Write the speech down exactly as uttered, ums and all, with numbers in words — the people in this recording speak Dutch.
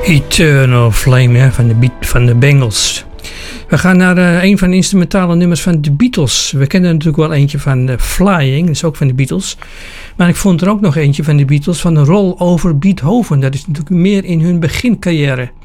Eternal Flame, hè, van, de Be- van de Bengals. We gaan naar uh, een van de instrumentale nummers van de Beatles. We kennen natuurlijk wel eentje van uh, Flying, dat is ook van de Beatles. Maar ik vond er ook nog eentje van de Beatles van de Roll Over Beethoven. Dat is natuurlijk meer in hun begincarrière.